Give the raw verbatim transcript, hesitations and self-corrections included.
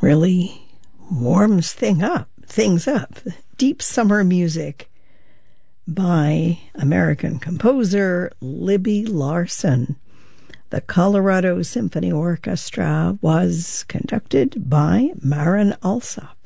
really warms thing up, things up. Deep Summer Music by American composer Libby Larsen. The Colorado Symphony Orchestra was conducted by Marin Alsop.